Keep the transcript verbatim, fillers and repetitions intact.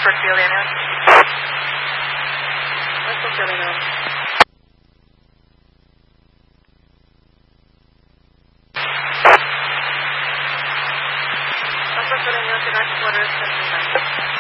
for field ambulance. Let's go field ambulance. Let's go field ambulance. Your next quarter is fifteen.